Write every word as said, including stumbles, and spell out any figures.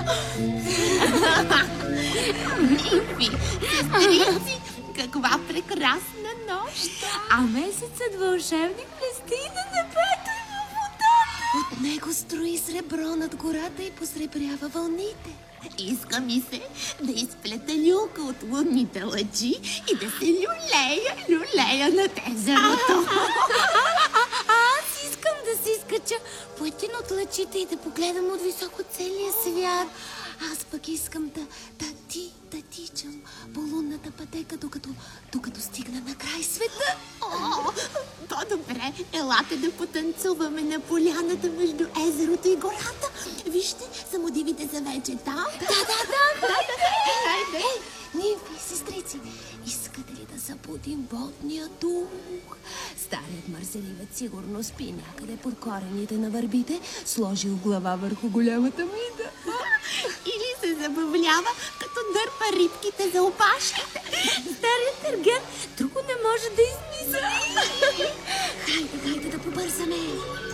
Нифи, сестрици, каква прекрасна нощ! А месецът вълшебник блести на небето и във водата. От него строи сребро над гората и посребрява вълните. Иска ми се да изплета люлка от лунните лъчи и да се люлея, люлея над езерото. А аз искам да се изкача по един от лъчите и да погледам от високо целия свят. Аз пък искам да, да ти, да тичам по лунната пътека, докато, докато стигна на край света. О, по-добре, елате да потанцуваме на поляната между езерото и гората. Вижте, самодивите са вече там. Да, да, да, да. Хайде. Нимфи, сестрици, искате ли да събудим водния дух? Старият мързеливец сигурно спи някъде под корените на върбите, сложил глава върху голямата мида. Или се забавлява, като дърпа рибките за опашките. Старият търган друго не може да измисли. Хайде, хайде да побързаме.